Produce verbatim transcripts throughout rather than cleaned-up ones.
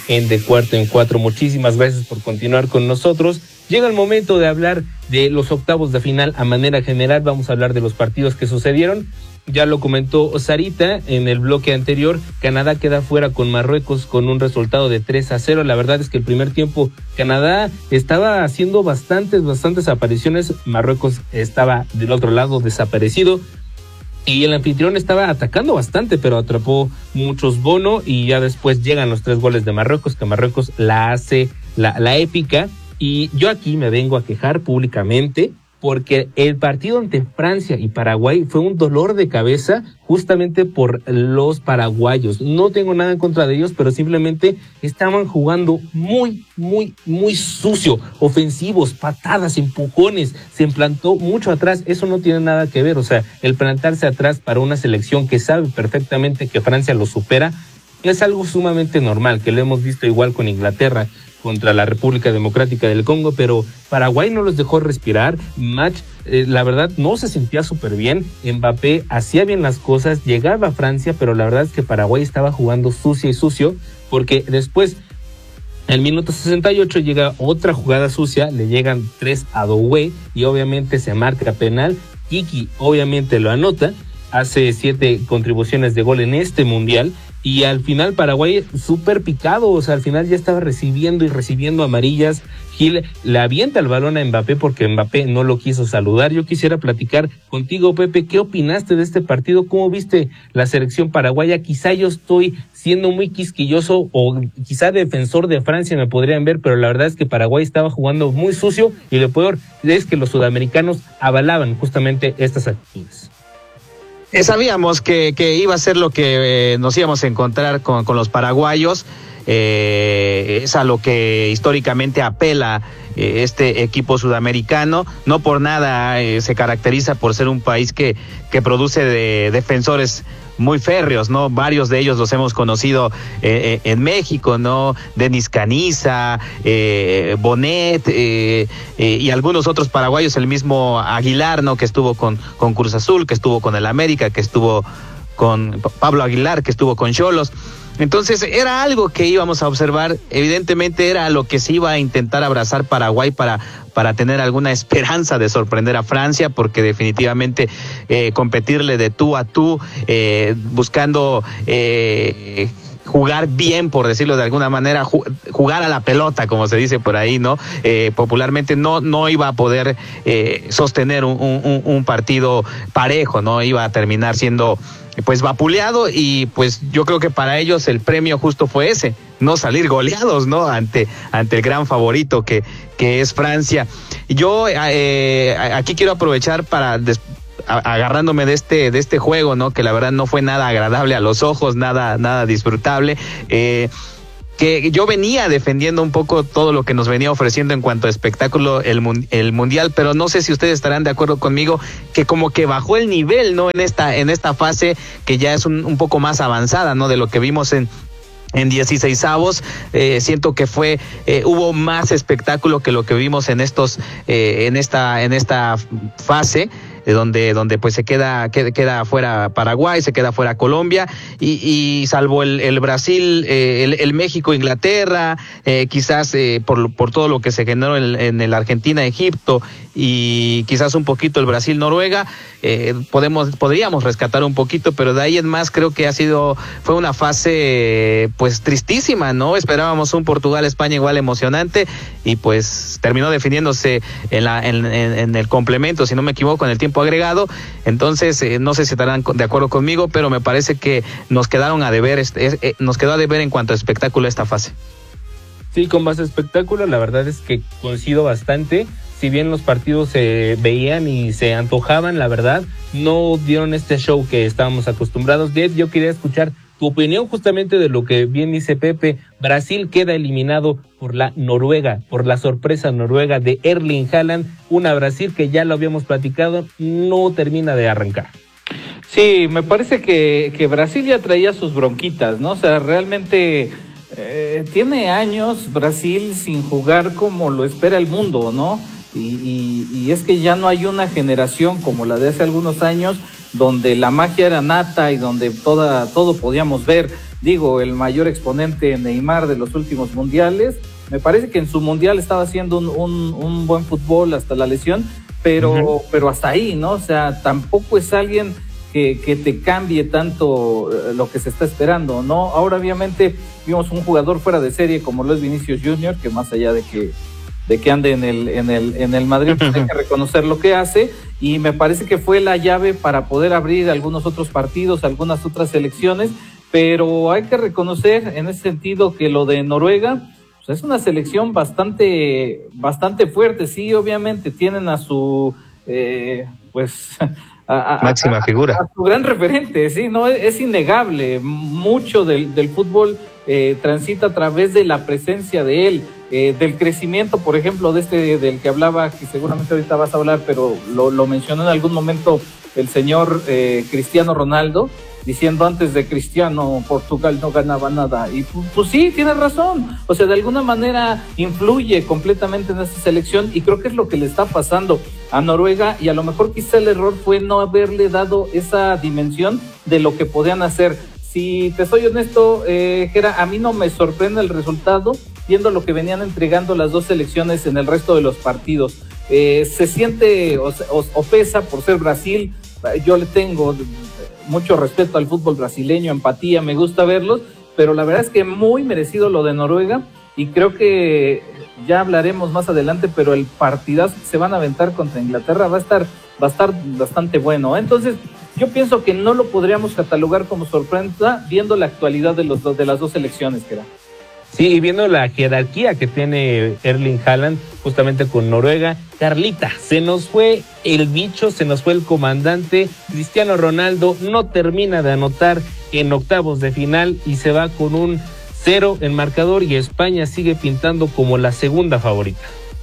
en De Cuarto en Cuatro. Muchísimas gracias por continuar con nosotros. Llega el momento de hablar de los octavos de final a manera general. Vamos a hablar de los partidos que sucedieron. Ya lo comentó Sarita en el bloque anterior, Canadá queda fuera con Marruecos con un resultado de tres a cero. La verdad es que el primer tiempo Canadá estaba haciendo bastantes, bastantes apariciones. Marruecos estaba del otro lado desaparecido. Y el anfitrión estaba atacando bastante, pero atrapó muchos Bono. Y ya después llegan los tres goles de Marruecos, que Marruecos la hace la, la épica. Y yo aquí me vengo a quejar públicamente, porque el partido ante Francia y Paraguay fue un dolor de cabeza justamente por los paraguayos. No tengo nada en contra de ellos, pero simplemente estaban jugando muy, muy, muy sucio, ofensivos, patadas, empujones, se implantó mucho atrás. Eso no tiene nada que ver, o sea, el plantarse atrás para una selección que sabe perfectamente que Francia lo supera es algo sumamente normal, que lo hemos visto igual con Inglaterra contra la República Democrática del Congo, pero Paraguay no los dejó respirar. Match, eh, la verdad, no se sentía súper bien. Mbappé hacía bien las cosas, llegaba a Francia, pero la verdad es que Paraguay estaba jugando sucio y sucio, porque después, al minuto sesenta y ocho, llega otra jugada sucia, le llegan tres a Doué, y obviamente se marca penal. Kiki obviamente lo anota, hace siete contribuciones de gol en este mundial, y al final Paraguay súper picado, o sea, al final ya estaba recibiendo y recibiendo amarillas. Gil le avienta el balón a Mbappé porque Mbappé no lo quiso saludar. Yo quisiera platicar contigo, Pepe, ¿qué opinaste de este partido? ¿Cómo viste la selección paraguaya? Quizá yo estoy siendo muy quisquilloso o quizá defensor de Francia me podrían ver, pero la verdad es que Paraguay estaba jugando muy sucio y lo peor es que los sudamericanos avalaban justamente estas actitudes. Eh, sabíamos que, que iba a ser lo que eh, nos íbamos a encontrar con, con los paraguayos. Eh, es a lo que históricamente apela eh, este equipo sudamericano. No por nada eh, se caracteriza por ser un país que, que produce de defensores muy férreos, ¿no? Varios de ellos los hemos conocido eh, en México, ¿no? Denis Caniza, eh, Bonet, eh, eh, y algunos otros paraguayos, el mismo Aguilar, ¿no? Que estuvo con, con Cruz Azul, que estuvo con el América, que estuvo con Pablo Aguilar, que estuvo con Xolos. Entonces era algo que íbamos a observar, evidentemente era lo que se iba a intentar abrazar Paraguay para, para tener alguna esperanza de sorprender a Francia, porque definitivamente eh, competirle de tú a tú, eh, buscando eh, jugar bien, por decirlo de alguna manera, jugar a la pelota, como se dice por ahí, ¿no? Eh, popularmente no, no iba a poder eh, sostener un, un, un partido parejo, ¿no? Iba a terminar siendo pues vapuleado, y pues yo creo que para ellos el premio justo fue ese, no salir goleados, ¿no? Ante, ante el gran favorito que, que es Francia. Yo eh, aquí quiero aprovechar para des- agarrándome de este, de este juego, ¿no? Que la verdad no fue nada agradable a los ojos, nada, nada disfrutable. Eh, que yo venía defendiendo un poco todo lo que nos venía ofreciendo en cuanto a espectáculo el, el mundial, pero no sé si ustedes estarán de acuerdo conmigo que como que bajó el nivel, ¿no? En esta, en esta fase que ya es un, un poco más avanzada, ¿no? De lo que vimos en en dieciseisavos, eh, siento que fue, eh, hubo más espectáculo que lo que vimos en estos, eh, en esta, en esta fase, eh, donde, donde pues se queda, queda, queda fuera Paraguay, se queda fuera Colombia, y, y salvo el, el Brasil, eh, el, el México, Inglaterra, eh, quizás eh, por, por todo lo que se generó en, en el Argentina, Egipto, y quizás un poquito el Brasil, Noruega, eh, podemos, podríamos rescatar un poquito, pero de ahí en más creo que ha sido, fue una fase pues tristísima, ¿no? Esperábamos un Portugal, España igual emocionante, y pues terminó definiéndose en, la, en, en, en el complemento, si no me equivoco, en el tiempo agregado. Entonces, eh, no sé si estarán de acuerdo conmigo, pero me parece que nos quedaron a deber, este, eh, nos quedó a deber en cuanto a espectáculo esta fase. Sí, con más espectáculo, la verdad es que coincido bastante. Si bien los partidos se veían y se antojaban, la verdad, no dieron este show que estábamos acostumbrados. Dave, yo quería escuchar tu opinión justamente de lo que bien dice Pepe. Brasil queda eliminado por la Noruega, por la sorpresa noruega de Erling Haaland, una Brasil que ya lo habíamos platicado, no termina de arrancar. Sí, me parece que, que Brasil ya traía sus bronquitas, ¿no? O sea, realmente eh, tiene años Brasil sin jugar como lo espera el mundo, ¿no? Y, y, y es que ya no hay una generación como la de hace algunos años donde la magia era nata y donde toda, todo podíamos ver. digo, el mayor exponente Neymar de los últimos mundiales. Me parece que en su mundial estaba haciendo un, un, un buen fútbol hasta la lesión, pero, uh-huh. pero hasta ahí, ¿no? O sea, tampoco es alguien que, que te cambie tanto lo que se está esperando, ¿no? Ahora obviamente vimos un jugador fuera de serie como lo es Vinicius Junior, que más allá de que de que ande en el, en el, en el Madrid, pues hay que reconocer lo que hace, y me parece que fue la llave para poder abrir algunos otros partidos, algunas otras selecciones, pero hay que reconocer en ese sentido que lo de Noruega, pues es una selección bastante, bastante fuerte. Sí, obviamente tienen a su, eh, pues, a, a, máxima a, figura, a, a su gran referente, sí, no, es, es innegable, mucho del, del fútbol eh, transita a través de la presencia de él. Eh, del crecimiento, por ejemplo, de este del que hablaba, que seguramente ahorita vas a hablar, pero lo, lo mencionó en algún momento el señor eh, Cristiano Ronaldo, diciendo antes de Cristiano Portugal no ganaba nada, y pues, pues sí, tiene razón, o sea, de alguna manera influye completamente en esta selección, y creo que es lo que le está pasando a Noruega, y a lo mejor quizá el error fue no haberle dado esa dimensión de lo que podían hacer. Si te soy honesto, eh, Gera, a mí no me sorprende el resultado, viendo lo que venían entregando las dos selecciones en el resto de los partidos. Eh, se siente o, o, o pesa por ser Brasil. Yo le tengo mucho respeto al fútbol brasileño, empatía, me gusta verlos, pero la verdad es que muy merecido lo de Noruega, y creo que ya hablaremos más adelante, pero el partidazo que se van a aventar contra Inglaterra va a estar, va a estar bastante bueno. Entonces, yo pienso que no lo podríamos catalogar como sorpresa viendo la actualidad de, los, de las dos selecciones, que era. Sí, y viendo la jerarquía que tiene Erling Haaland justamente con Noruega. Carlita, se nos fue el bicho, se nos fue el comandante. Cristiano Ronaldo no termina de anotar en octavos de final y se va con un cero en marcador, y España sigue pintando como la segunda favorita.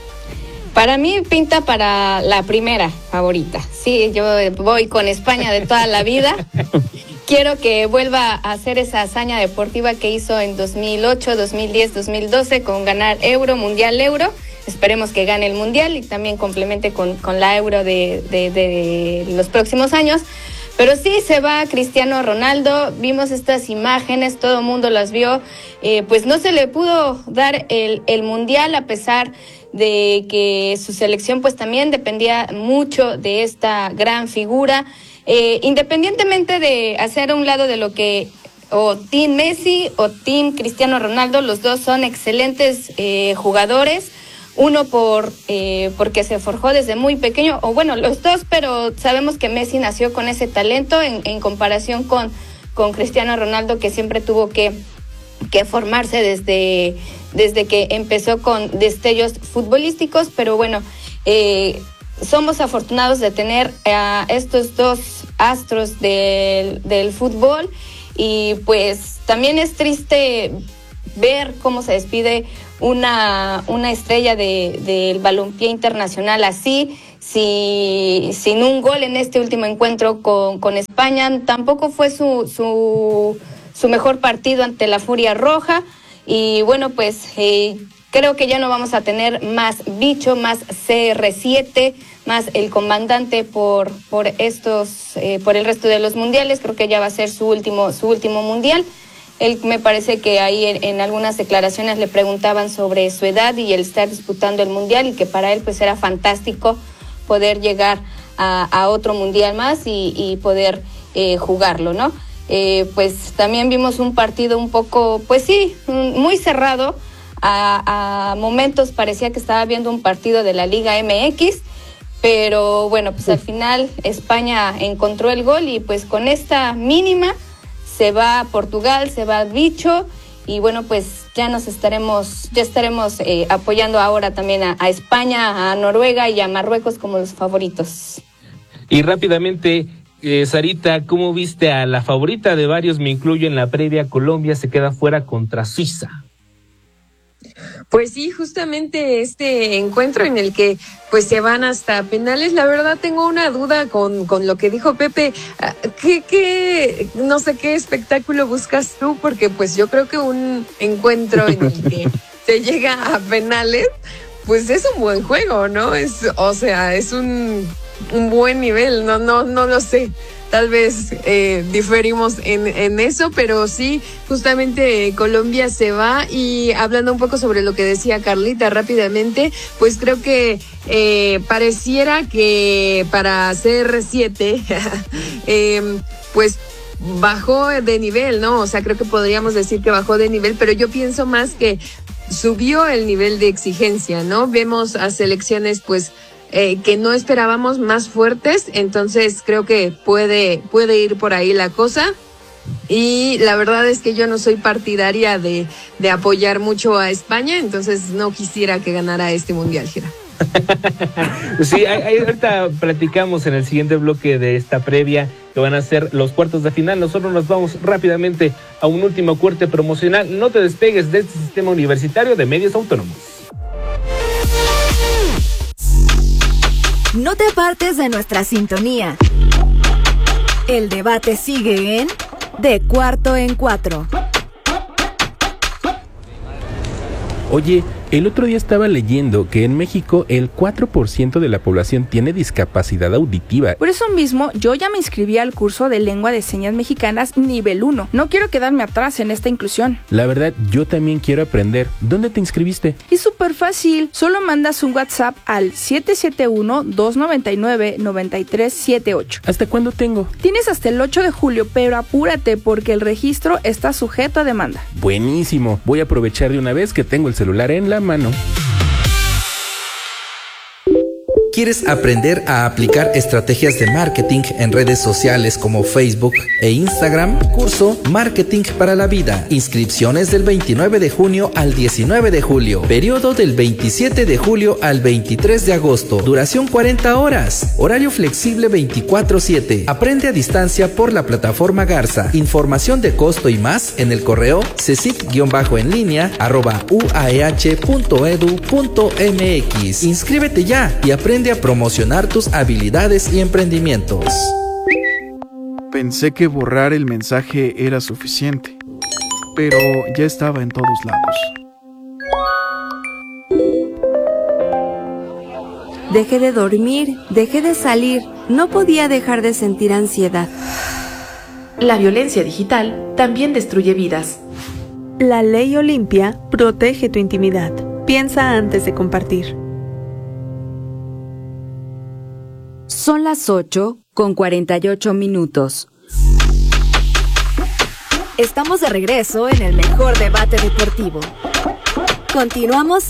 Para mí pinta para la primera favorita. Sí, yo voy con España de toda la vida. Quiero que vuelva a hacer esa hazaña deportiva que hizo en dos mil ocho, dos mil diez, dos mil doce con ganar Euro, Mundial Euro. Esperemos que gane el Mundial y también complemente con, con la Euro de, de, de los próximos años. Pero sí, se va Cristiano Ronaldo, vimos estas imágenes, todo el mundo las vio, eh, pues no se le pudo dar el, el Mundial a pesar de que su selección pues también dependía mucho de esta gran figura, eh, independientemente de hacer a un lado de lo que o Team Messi o Team Cristiano Ronaldo, los dos son excelentes eh, jugadores. Uno por eh, porque se forjó desde muy pequeño, o bueno, los dos, pero sabemos que Messi nació con ese talento en, en comparación con, con Cristiano Ronaldo, que siempre tuvo que, que formarse desde, desde que empezó con destellos futbolísticos. Pero bueno, eh, somos afortunados de tener a estos dos astros del, del fútbol, y pues también es triste ver cómo se despide una, una estrella de, del balompié internacional así, si, sin un gol en este último encuentro con, con España. Tampoco fue su, su, su mejor partido ante la Furia Roja, y bueno, pues eh, creo que ya no vamos a tener más bicho, más C R siete, más el comandante por, por estos, eh, por el resto de los mundiales. Creo que ya va a ser su último, su último mundial. Él, me parece que ahí en, en algunas declaraciones le preguntaban sobre su edad y el estar disputando el mundial, y que para él pues era fantástico poder llegar a, a otro mundial más y, y poder eh, jugarlo, ¿no? Eh, pues también vimos un partido un poco, pues sí, muy cerrado. A, a momentos parecía que estaba viendo un partido de la Liga M X, pero bueno, pues al final España encontró el gol, y pues con esta mínima se va a Portugal, se va a bicho, y bueno, pues ya nos estaremos, ya estaremos eh, apoyando ahora también a, a España, a Noruega y a Marruecos como los favoritos. Y rápidamente, eh, Sarita, ¿cómo viste a la favorita de varios? Me incluyo en la previa. Colombia se queda fuera contra Suiza. Pues sí, justamente este encuentro en el que pues se van hasta penales. La verdad tengo una duda con, con lo que dijo Pepe. ¿Qué, qué, no sé qué espectáculo buscas tú? Porque pues yo creo que un encuentro en el que se llega a penales, pues es un buen juego, ¿no? Es, o sea, es un un buen nivel, no, no, no lo sé. Tal vez eh, diferimos en, en eso, pero sí, justamente eh, Colombia se va. Y hablando un poco sobre lo que decía Carlita rápidamente, pues creo que eh, pareciera que para C R siete, eh, pues bajó de nivel, ¿no? O sea, creo que podríamos decir que bajó de nivel, pero yo pienso más que subió el nivel de exigencia, ¿no? Vemos a selecciones, pues, Eh, que no esperábamos, más fuertes, entonces creo que puede, puede ir por ahí la cosa. Y la verdad es que yo no soy partidaria de, de apoyar mucho a España, entonces no quisiera que ganara este mundial, Gira. Sí, ahí ahorita platicamos en el siguiente bloque de esta previa que van a ser los cuartos de final. Nosotros nos vamos rápidamente a un último corte promocional. No te despegues de este sistema universitario de medios autónomos. No te apartes de nuestra sintonía. El debate sigue en De Cuarto en Cuatro. Oye, el otro día estaba leyendo que en México el cuatro por ciento de la población tiene discapacidad auditiva. Por eso mismo, yo ya me inscribí al curso de Lengua de Señas Mexicanas nivel uno. No quiero quedarme atrás en esta inclusión. La verdad, yo también quiero aprender. ¿Dónde te inscribiste? Es súper fácil. Solo mandas un WhatsApp al siete siete uno, dos nueve nueve, nueve tres siete ocho. ¿Hasta cuándo tengo? Tienes hasta el ocho de julio, pero apúrate porque el registro está sujeto a demanda. Buenísimo. Voy a aprovechar de una vez que tengo el celular en la mano. ¿Quieres aprender a aplicar estrategias de marketing en redes sociales como Facebook e Instagram? Curso Marketing para la Vida. Inscripciones del veintinueve de junio al diecinueve de julio. Periodo del veintisiete de julio al veintitrés de agosto. Duración cuarenta horas. Horario flexible veinticuatro siete. Aprende a distancia por la plataforma Garza. Información de costo y más en el correo cecic-en línea arroba uaeh punto edu punto mx. Inscríbete ya y aprende a promocionar tus habilidades y emprendimientos. Pensé que borrar el mensaje era suficiente, pero ya estaba en todos lados. Dejé de dormir, dejé de salir, no podía dejar de sentir ansiedad. La violencia digital también destruye vidas. La ley Olimpia protege tu intimidad. Piensa antes de compartir. Son las ocho con cuarenta y ocho minutos. Estamos de regreso en el mejor debate deportivo. Continuamos